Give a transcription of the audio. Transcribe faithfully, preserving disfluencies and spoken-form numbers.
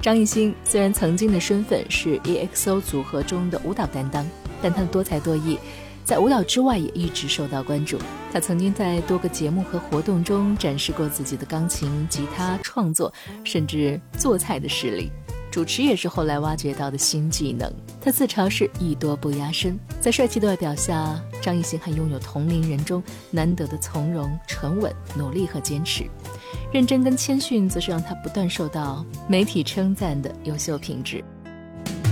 张艺兴虽然曾经的身份是 E X O 组合中的舞蹈担当，但他的多才多艺在舞蹈之外也一直受到关注。他曾经在多个节目和活动中展示过自己的钢琴、吉他创作，甚至做菜的实力。主持也是后来挖掘到的新技能。他自嘲是艺多不压身，在帅气的外表下，张艺兴还拥有同龄人中难得的从容、沉稳、努力和坚持。认真跟谦逊则是让他不断受到媒体称赞的优秀品质。